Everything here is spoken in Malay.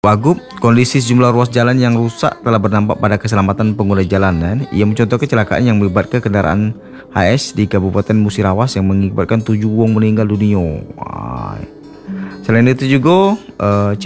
Wagub, kondisi sejumlah ruas jalan yang rusak telah berdampak pada keselamatan pengguna jalan. Ia mencontoh kecelakaan yang melibatkan kendaraan HS di Kabupaten Musirawas yang mengakibatkan 7 orang meninggal dunia. Selain itu juga